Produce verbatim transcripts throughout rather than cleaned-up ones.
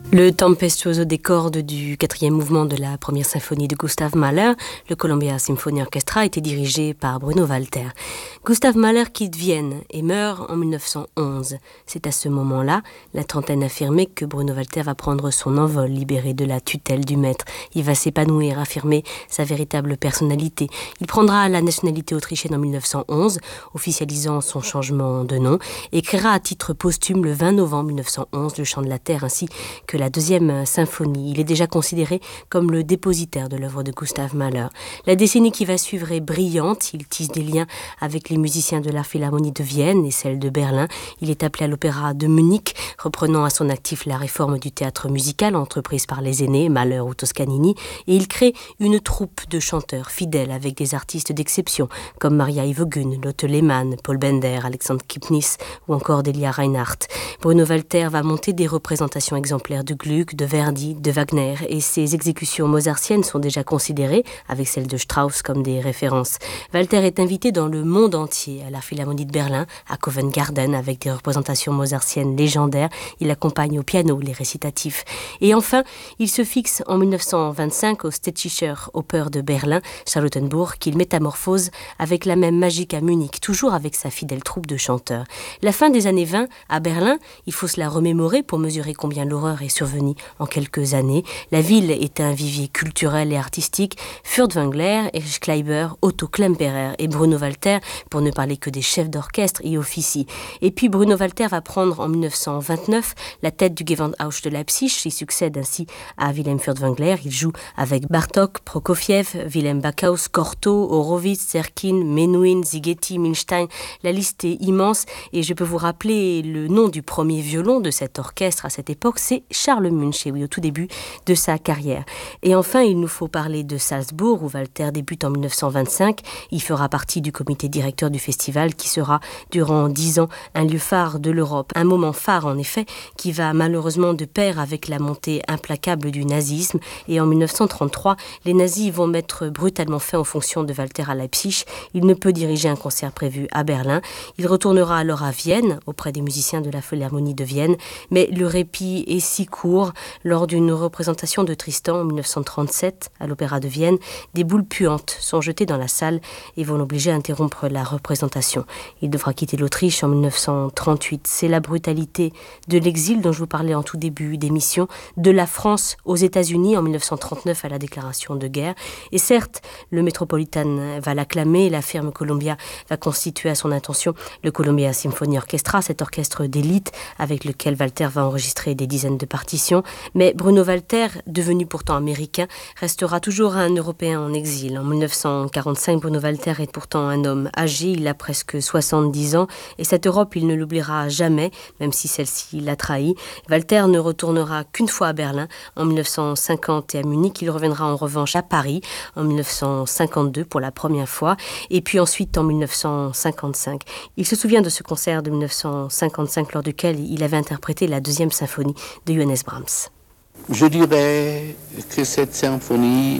Le tempestuoso des cordes du quatrième mouvement de la première symphonie de Gustav Mahler, le Columbia Symphony Orchestra, était dirigé par Bruno Walter. Gustav Mahler quitte Vienne et meurt en mille neuf cent onze. C'est à ce moment-là, la trentaine affirmée, que Bruno Walter va prendre son envol, libéré de la tutelle du maître. Il va s'épanouir, affirmer sa véritable personnalité. Il prendra la nationalité autrichienne en mille neuf cent onze, officialisant son changement de nom, et créera à titre posthume le vingt novembre mille neuf cent onze le Chant de la Terre, ainsi que la deuxième symphonie. Il est déjà considéré comme le dépositaire de l'œuvre de Gustav Mahler. La décennie qui va suivre est brillante. Il tisse des liens avec les musiciens de la Philharmonie de Vienne et celle de Berlin. Il est appelé à l'Opéra de Munich, reprenant à son actif la réforme du théâtre musical entreprise par les aînés, Mahler ou Toscanini, et il crée une troupe de chanteurs fidèles avec des artistes d'exception comme Maria Iwegün, Lotte Lehmann, Paul Bender, Alexandre Kipnis ou encore Delia Reinhardt. Bruno Walter va monter des représentations exemplaires de Gluck, de Verdi, de Wagner, et ses exécutions mozartiennes sont déjà considérées, avec celles de Strauss, comme des références. Walter est invité dans le monde entier, à la Philharmonie de Berlin, à Covent Garden, avec des représentations mozartiennes légendaires. Il accompagne au piano les récitatifs. Et enfin, il se fixe en mille neuf cent vingt-cinq au Städtischer Oper de Berlin, Charlottenburg, qu'il métamorphose avec la même magique à Munich, toujours avec sa fidèle troupe de chanteurs. La fin des années vingt, à Berlin, il faut se la remémorer pour mesurer combien l'horreur est survenue en quelques années. La ville est un vivier culturel et artistique. Furtwängler, Erich Kleiber, Otto Klemperer et Bruno Walter, pour ne parler que des chefs d'orchestre, y officient. Et puis Bruno Walter va prendre en mille neuf cent vingt-neuf la tête du Gewandhaus de Leipzig. Il succède ainsi à Wilhelm Furtwängler. Il joue avec Bartók, Prokofiev, Wilhelm Backhaus, Cortot, Horowitz, Serkin, Menuhin, Ligeti, Milstein. La liste est immense et je peux vous rappeler le nom du premier violon de cet orchestre à cette époque, c'est Charles Munch, et oui, au tout début de sa carrière. Et enfin, il nous faut parler de Salzbourg, où Walter débute en mille neuf cent vingt-cinq. Il fera partie du comité directeur du festival, qui sera durant dix ans un lieu phare de l'Europe. Un moment phare, en effet, qui va malheureusement de pair avec la montée implacable du nazisme. Et en mille neuf cent trente-trois, les nazis vont mettre brutalement fin aux fonctions de Walter à Leipzig. Il ne peut diriger un concert prévu à Berlin. Il retournera alors à Vienne, auprès des musiciens de la Philharmonie de Vienne. Mais le répit est si court. Lors d'une représentation de Tristan en mille neuf cent trente-sept à l'Opéra de Vienne, des boules puantes sont jetées dans la salle et vont l'obliger à interrompre la représentation. Il devra quitter l'Autriche en mille neuf cent trente-huit. C'est la brutalité de l'exil dont je vous parlais en tout début d'émission, de la France aux États-Unis en mille neuf cent trente-neuf à la déclaration de guerre. Et certes, le Metropolitan va l'acclamer, la firme Columbia va constituer à son intention le Columbia Symphony Orchestra, cet orchestre d'élite avec lequel Walter va enregistrer des dizaines de partitions. Mais Bruno Walter, devenu pourtant américain, restera toujours un Européen en exil. En mille neuf cent quarante-cinq, Bruno Walter est pourtant un homme âgé, il a presque soixante-dix ans, et cette Europe, il ne l'oubliera jamais, même si celle-ci l'a trahi. Walter ne retournera qu'une fois à Berlin, en mille neuf cent cinquante, et à Munich. Il reviendra en revanche à Paris, en mille neuf cent cinquante-deux, pour la première fois, et puis ensuite en mille neuf cent cinquante-cinq. Il se souvient de ce concert de mille neuf cent cinquante-cinq, lors duquel il avait interprété la deuxième symphonie de Johannes Brahms. Je dirais que cette symphonie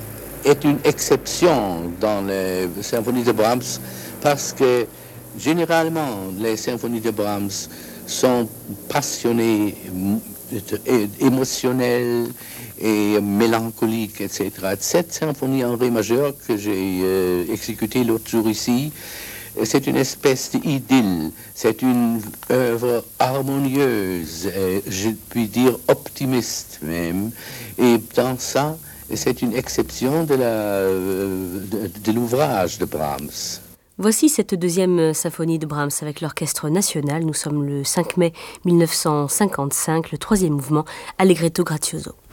est une exception dans les symphonies de Brahms parce que généralement les symphonies de Brahms sont passionnées, émotionnelles et mélancoliques, et cetera. Cette symphonie en ré majeur que j'ai euh, exécutée l'autre jour ici, c'est une espèce d'idylle, c'est une œuvre harmonieuse, je puis dire optimiste même, et dans ça, c'est une exception de, la, de, de l'ouvrage de Brahms. Voici cette deuxième symphonie de Brahms avec l'Orchestre National. Nous sommes le cinq mai mille neuf cent cinquante-cinq, le troisième mouvement, Allegretto Grazioso.